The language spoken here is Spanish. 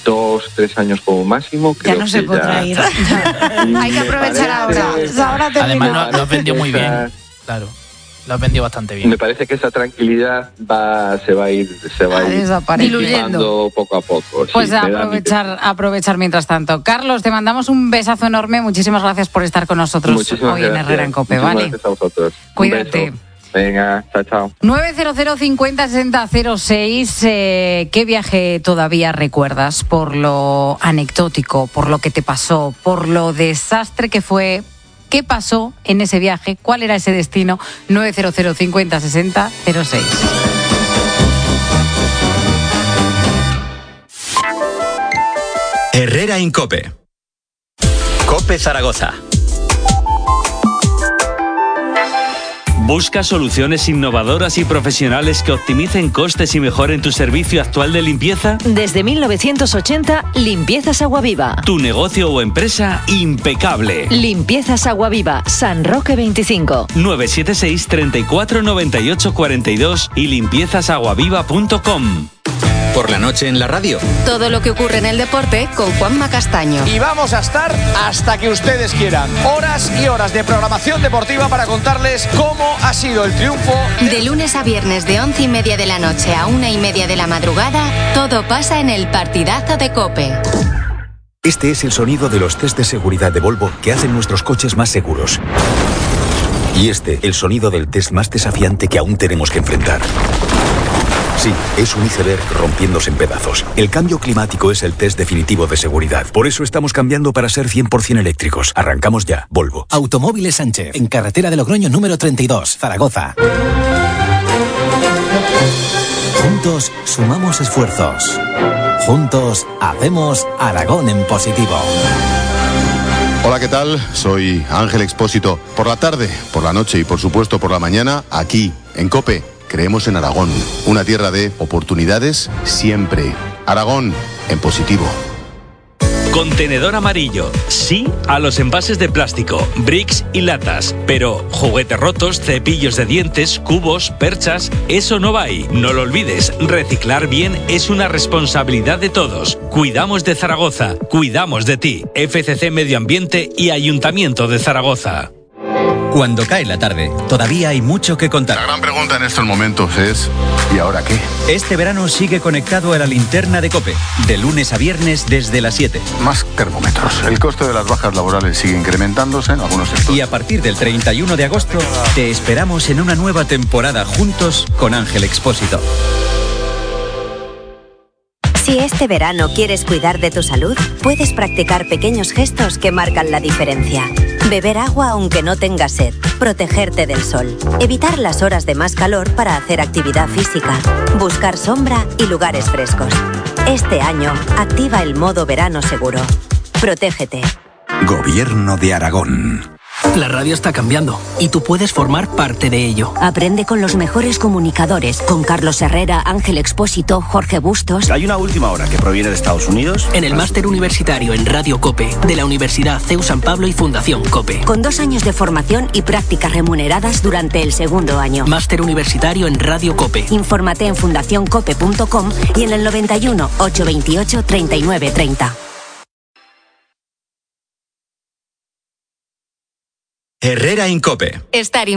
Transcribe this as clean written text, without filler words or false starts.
2-3 años como máximo. Ya no se podrá ir. Hay que aprovechar ahora. Además, lo has vendido muy bien. Claro, lo has vendido bastante bien. Me parece que esa tranquilidad se va a ir diluyendo poco a poco. Pues aprovechar mientras tanto. Carlos, te mandamos un besazo enorme. Muchísimas gracias por estar con nosotros hoy en Herrera en COPE. Gracias a vosotros. Cuídate. Venga, chao. 900 50 60 06. ¿Qué viaje todavía recuerdas? Por lo anecdótico, por lo que te pasó, por lo desastre que fue. ¿Qué pasó en ese viaje? ¿Cuál era ese destino? 900 50 60 06. Herrera en COPE. COPE Zaragoza. ¿Buscas soluciones innovadoras y profesionales que optimicen costes y mejoren tu servicio actual de limpieza? Desde 1980, Limpiezas Aguaviva. Tu negocio o empresa impecable. Limpiezas Aguaviva, San Roque 25. 976 34 98 42 y limpiezasaguaviva.com. Por la noche en la radio. Todo lo que ocurre en el deporte con Juanma Castaño. Y vamos a estar hasta que ustedes quieran. Horas y horas de programación deportiva para contarles cómo ha sido el triunfo. De lunes a viernes de 11:30 de la noche a 1:30 de la madrugada, todo pasa en el partidazo de COPE. Este es el sonido de los test de seguridad de Volvo que hacen nuestros coches más seguros. Y el sonido del test más desafiante que aún tenemos que enfrentar. Sí, es un iceberg rompiéndose en pedazos. El cambio climático es el test definitivo de seguridad. Por eso estamos cambiando para ser 100% eléctricos. Arrancamos ya, Volvo. Automóviles Sánchez, en carretera de Logroño número 32, Zaragoza. Juntos sumamos esfuerzos. Juntos hacemos Aragón en positivo. Hola, ¿qué tal? Soy Ángel Expósito. Por la tarde, por la noche y por supuesto por la mañana, aquí, en COPE. Creemos en Aragón, una tierra de oportunidades siempre. Aragón, en positivo. Contenedor amarillo. Sí a los envases de plástico, bricks y latas. Pero juguetes rotos, cepillos de dientes, cubos, perchas, eso no va ahí. No lo olvides, reciclar bien es una responsabilidad de todos. Cuidamos de Zaragoza, cuidamos de ti. FCC Medio Ambiente y Ayuntamiento de Zaragoza. Cuando cae la tarde, todavía hay mucho que contar. La gran pregunta en estos momentos es, ¿y ahora qué? Este verano sigue conectado a la linterna de COPE, de lunes a viernes desde las 7. Más termómetros. El coste de las bajas laborales sigue incrementándose en algunos sectores. Y a partir del 31 de agosto, te esperamos en una nueva temporada juntos con Ángel Expósito. Si este verano quieres cuidar de tu salud, puedes practicar pequeños gestos que marcan la diferencia. Beber agua aunque no tengas sed, protegerte del sol, evitar las horas de más calor para hacer actividad física, buscar sombra y lugares frescos. Este año, activa el modo verano seguro. Protégete. Gobierno de Aragón. La radio está cambiando y tú puedes formar parte de ello. Aprende con los mejores comunicadores, con Carlos Herrera, Ángel Expósito, Jorge Bustos. Hay una última hora que proviene de Estados Unidos. En el máster universitario en Radio COPE de la Universidad CEU San Pablo y Fundación COPE. Con 2 años de formación y prácticas remuneradas durante el segundo año. Máster universitario en Radio COPE. Infórmate en fundacioncope.com y en el 91 828 39 30. Herrera en COPE. Estar